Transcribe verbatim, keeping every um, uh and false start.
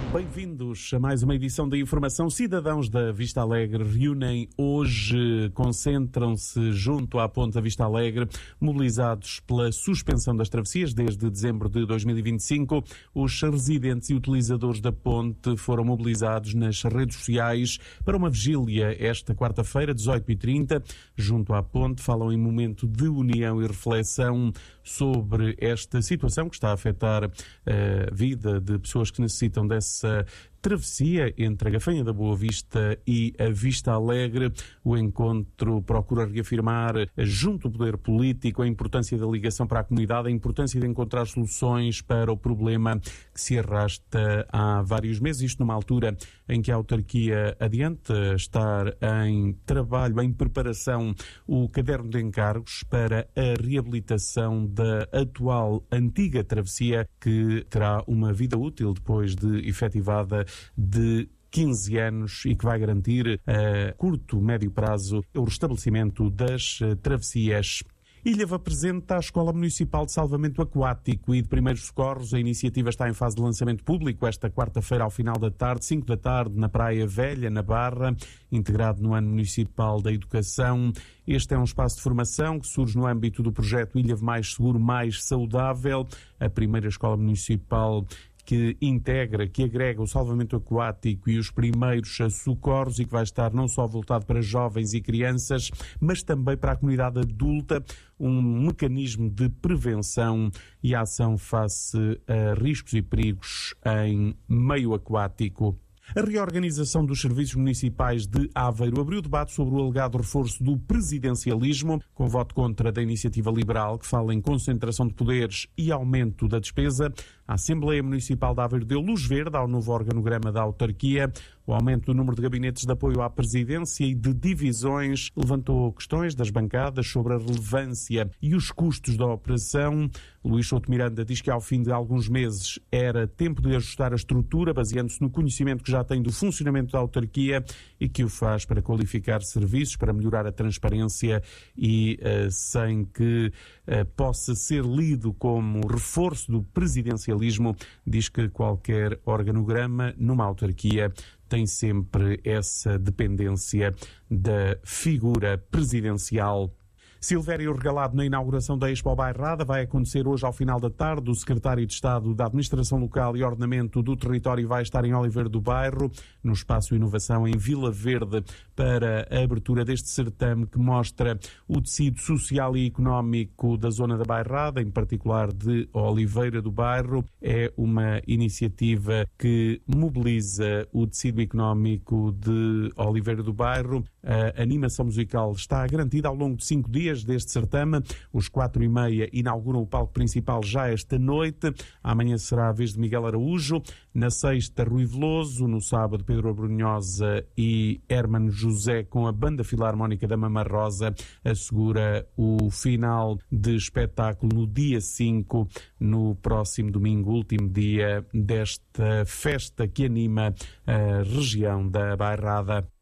Bem-vindos a mais uma edição da Informação. Cidadãos da Vista Alegre reúnem hoje, concentram-se junto à Ponte da Vista Alegre, mobilizados pela suspensão das travessias desde dezembro de dois mil e vinte e cinco. Os residentes e utilizadores da ponte foram mobilizados nas redes sociais para uma vigília esta quarta-feira, dezoito e trinta, junto à ponte. Falam em momento de união e reflexão sobre esta situação que está a afetar a vida de pessoas que necessitam dessa travessia entre a Gafanha da Boa Vista e a Vista Alegre. O encontro procura reafirmar, junto ao poder político, a importância da ligação para a comunidade, a importância de encontrar soluções para o problema que se arrasta há vários meses. Isto numa altura em que a autarquia adianta estar em trabalho, em preparação, o caderno de encargos para a reabilitação da atual antiga travessia, que terá uma vida útil depois de efetivada de quinze anos e que vai garantir a curto, médio prazo o restabelecimento das travessias. Ilhavo apresenta a Escola Municipal de Salvamento Aquático e de Primeiros Socorros. A iniciativa está em fase de lançamento público esta quarta-feira ao final da tarde, cinco da tarde, na Praia Velha, na Barra, integrado no Ano Municipal da Educação. Este é um espaço de formação que surge no âmbito do projeto Ilhavo Mais Seguro, Mais Saudável, a primeira escola municipal que integra, que agrega o salvamento aquático e os primeiros socorros e que vai estar não só voltado para jovens e crianças, mas também para a comunidade adulta, um mecanismo de prevenção e ação face a riscos e perigos em meio aquático. A reorganização dos serviços municipais de Aveiro abriu debate sobre o alegado reforço do presidencialismo, com voto contra da iniciativa liberal, que fala em concentração de poderes e aumento da despesa. A Assembleia Municipal de Aveiro deu luz verde ao novo organograma da autarquia. O aumento do número de gabinetes de apoio à presidência e de divisões levantou questões das bancadas sobre a relevância e os custos da operação. Luís Souto Miranda diz que ao fim de alguns meses era tempo de ajustar a estrutura, baseando-se no conhecimento que já tem do funcionamento da autarquia e que o faz para qualificar serviços, para melhorar a transparência e uh, sem que uh, possa ser lido como reforço do presidencialismo. Diz que qualquer organograma numa autarquia tem sempre essa dependência da figura presidencial. Silvério regalado na inauguração da Expo Bairrada vai acontecer hoje ao final da tarde. O secretário de Estado da Administração Local e Ordenamento do Território vai estar em Oliveira do Bairro, no Espaço Inovação em Vila Verde, para a abertura deste certame que mostra o tecido social e económico da zona da Bairrada, em particular de Oliveira do Bairro. É uma iniciativa que mobiliza o tecido económico de Oliveira do Bairro. A animação musical está garantida ao longo de cinco dias deste certame. Os quatro e meia inauguram o palco principal já esta noite. Amanhã será a vez de Miguel Araújo. Na sexta, Rui Veloso. No sábado, Pedro Abrunhosa e Hermano José, com a Banda Filarmónica da Mama Rosa, assegura o final de espetáculo no dia cinco, no próximo domingo, último dia desta festa que anima a região da Bairrada.